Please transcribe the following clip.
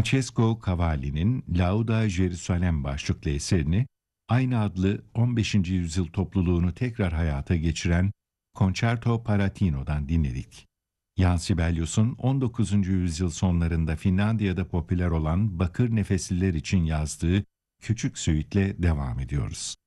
Francesco Cavalli'nin Lauda Jerusalem başlıklı eserini aynı adlı 15. yüzyıl topluluğunu tekrar hayata geçiren Concerto Palatino'dan dinledik. Jan Sibelius'un 19. yüzyıl sonlarında Finlandiya'da popüler olan bakır nefesliler için yazdığı Küçük Süit'le devam ediyoruz.